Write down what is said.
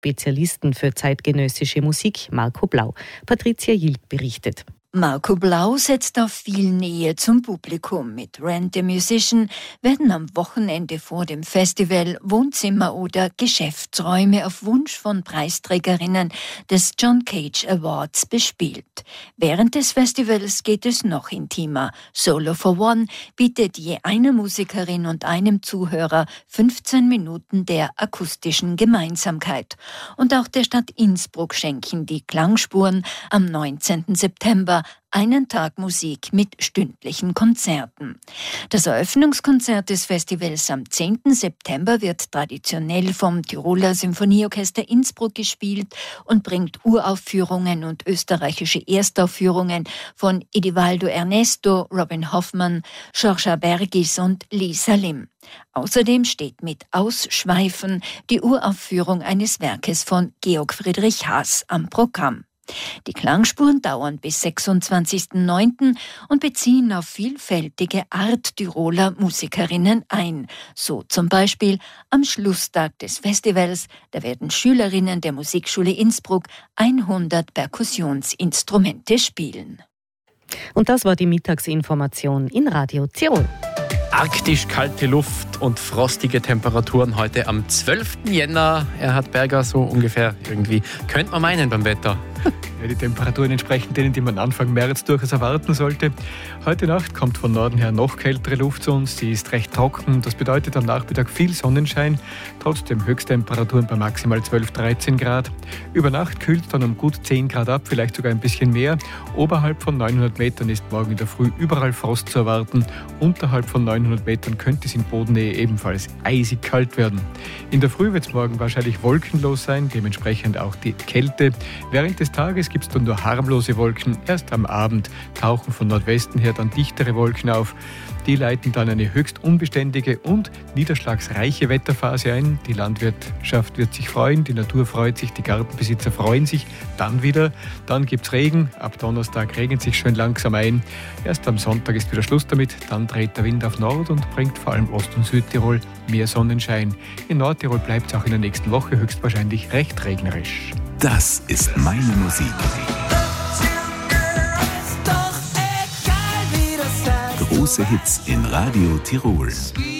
Spezialisten für zeitgenössische Musik, Marco Blau. Patricia Jilk berichtet. Marco Blau setzt auf viel Nähe zum Publikum. Mit Rent the Musician werden am Wochenende vor dem Festival Wohnzimmer oder Geschäftsräume auf Wunsch von Preisträgerinnen des John Cage Awards bespielt. Während des Festivals geht es noch intimer. Solo for One bietet je einer Musikerin und einem Zuhörer 15 Minuten der akustischen Gemeinsamkeit. Und auch der Stadt Innsbruck schenken die Klangspuren am 19. September einen Tag Musik mit stündlichen Konzerten. Das Eröffnungskonzert des Festivals am 10. September wird traditionell vom Tiroler Symphonieorchester Innsbruck gespielt und bringt Uraufführungen und österreichische Erstaufführungen von Edivaldo Ernesto, Robin Hoffmann, Georgia Bergis und Lisa Lim. Außerdem steht mit Ausschweifen die Uraufführung eines Werkes von Georg Friedrich Haas am Programm. Die Klangspuren dauern bis 26.09. und beziehen auf vielfältige Art-Tiroler Musikerinnen ein. So zum Beispiel am Schlusstag des Festivals, da werden Schülerinnen der Musikschule Innsbruck 100 Perkussionsinstrumente spielen. Und das war die Mittagsinformation in Radio Tirol. Arktisch kalte Luft und frostige Temperaturen heute am 12. Jänner. Erhard Berger, so ungefähr irgendwie. Könnte man meinen beim Wetter. Ja, die Temperaturen entsprechen denen, die man Anfang März durchaus erwarten sollte. Heute Nacht kommt von Norden her noch kältere Luft zu uns. Sie ist recht trocken. Das bedeutet am Nachmittag viel Sonnenschein. Trotzdem Höchsttemperaturen bei maximal 12-13 Grad. Über Nacht kühlt es dann um gut 10 Grad ab, vielleicht sogar ein bisschen mehr. Oberhalb von 900 Metern ist morgen in der Früh überall Frost zu erwarten. Unterhalb von 900 Metern könnte es in Bodennähe ebenfalls eisig kalt werden. In der Früh wird es morgen wahrscheinlich wolkenlos sein, dementsprechend auch die Kälte. Während des Tages gibt es dann nur harmlose Wolken. Erst am Abend tauchen von Nordwesten her dann dichtere Wolken auf. Die leiten dann eine höchst unbeständige und niederschlagsreiche Wetterphase ein. Die Landwirtschaft wird sich freuen, die Natur freut sich, die Gartenbesitzer freuen sich. Dann gibt es Regen. Ab Donnerstag regnet sich schön langsam ein. Erst am Sonntag ist wieder Schluss damit. Dann dreht der Wind auf Nord und bringt vor allem Ost- und Südtirol mehr Sonnenschein. In Nordtirol bleibt es auch in der nächsten Woche höchstwahrscheinlich recht regnerisch. Das ist meine Musik. Große Hits in Radio Tirol.